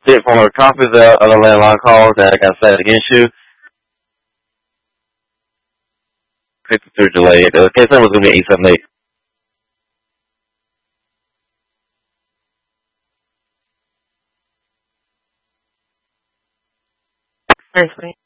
Sent for a copy of the other landline calls that got set against you. 53 delay. The case number is going to be 878. Seriously.